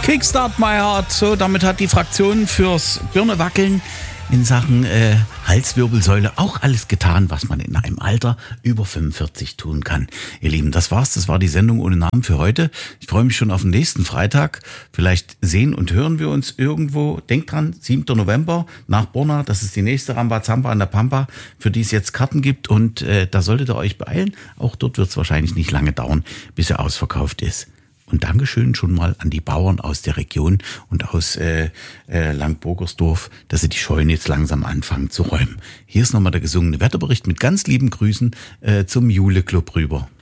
Kickstart My Heart. So, damit hat die Fraktion fürs Birnewackeln in Sachen Halswirbelsäule auch alles getan, was man in einem Alter über 45 tun kann. Ihr Lieben, das war's. Das war die Sendung ohne Namen für heute. Ich freue mich schon auf den nächsten Freitag. Vielleicht sehen und hören wir uns irgendwo. Denkt dran, 7. November nach Borna. Das ist die nächste Rambazamba an der Pampa, für die es jetzt Karten gibt. Und da solltet ihr euch beeilen. Auch dort wird es wahrscheinlich nicht lange dauern, bis er ausverkauft ist. Und Dankeschön schon mal an die Bauern aus der Region und aus Langburgersdorf, dass sie die Scheunen jetzt langsam anfangen zu räumen. Hier ist nochmal der gesungene Wetterbericht mit ganz lieben Grüßen zum Jule Club rüber.